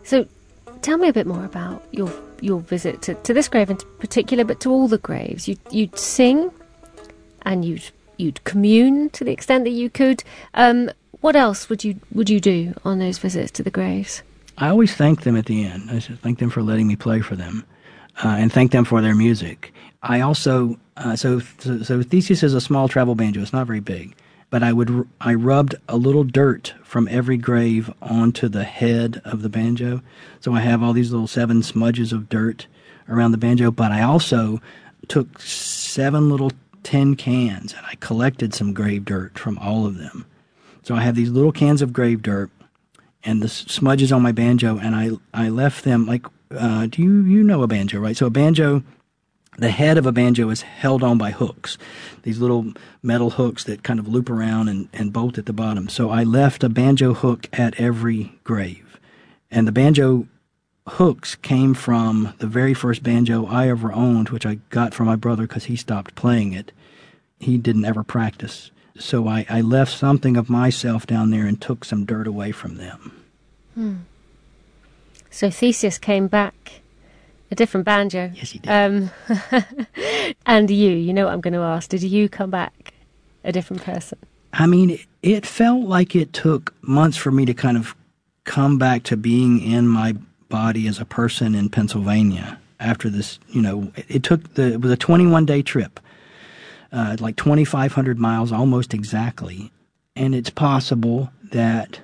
So tell me a bit more about your visit to this grave in particular, but to all the graves. You'd sing and you'd commune to the extent that you could. What else would you do on those visits to the graves? I always thank them at the end. I just thank them for letting me play for them, and thank them for their music. I also so Theseus is a small travel banjo. It's not very big, but I rubbed a little dirt from every grave onto the head of the banjo. So I have all these little 7 smudges of dirt around the banjo. But I also took 7 little tin cans and I collected some grave dirt from all of them. So I have these little cans of grave dirt and the smudges on my banjo, and I left them like, do you know a banjo, right? So a banjo, the head of a banjo is held on by hooks, these little metal hooks that kind of loop around and bolt at the bottom. So I left a banjo hook at every grave. And the banjo hooks came from the very first banjo I ever owned, which I got from my brother because he stopped playing it. He didn't ever practice. So I left something of myself down there and took some dirt away from them. So Theseus came back a different banjo. Yes, he did. And you know what I'm going to ask. Did you come back a different person? I mean, it felt like it took months for me to kind of come back to being in my body as a person in Pennsylvania after this. It was a 21-day trip. Like 2,500 miles, almost exactly. And it's possible that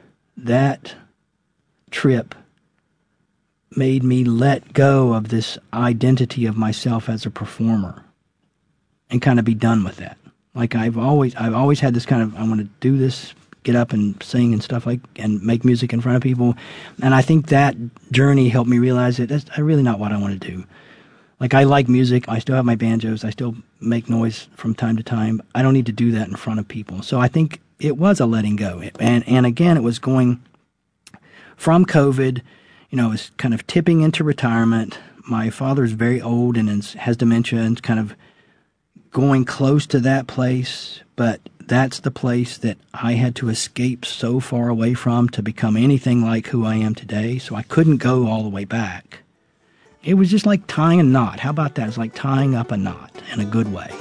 trip made me let go of this identity of myself as a performer and kind of be done with that. Like I've always had this kind of, I want to do this, get up and sing and stuff and make music in front of people. And I think that journey helped me realize that that's really not what I want to do. Like, I like music. I still have my banjos. I still make noise from time to time. I don't need to do that in front of people. So I think it was a letting go. And again, it was going from COVID, it was kind of tipping into retirement. My father's very old and has dementia and kind of going close to that place. But that's the place that I had to escape so far away from to become anything like who I am today. So I couldn't go all the way back. It was just like tying a knot. How about that? It's like tying up a knot in a good way.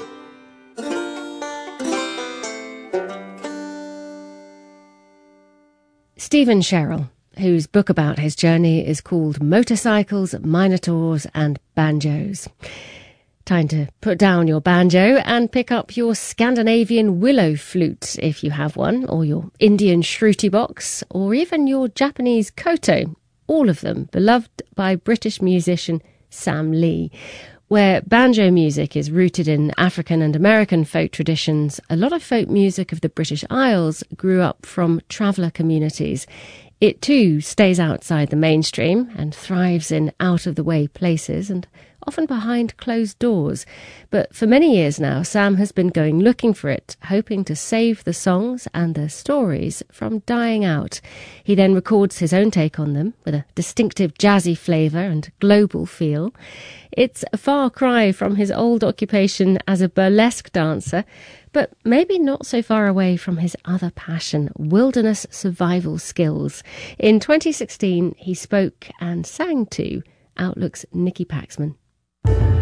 Stephen Sherrill, whose book about his journey is called Motorcycles, Minotaurs and Banjos. Time to put down your banjo and pick up your Scandinavian willow flute if you have one, or your Indian shruti box, or even your Japanese koto. All of them beloved by British musician Sam Lee. Where banjo music is rooted in African and American folk traditions, a lot of folk music of the British Isles grew up from traveller communities. It too stays outside the mainstream and thrives in out-of-the-way places and often behind closed doors. But for many years now, Sam has been going looking for it, hoping to save the songs and the stories from dying out. He then records his own take on them with a distinctive jazzy flavour and global feel. It's a far cry from his old occupation as a burlesque dancer, but maybe not so far away from his other passion, wilderness survival skills. In 2016, he spoke and sang to Outlook's Nicky Paxman.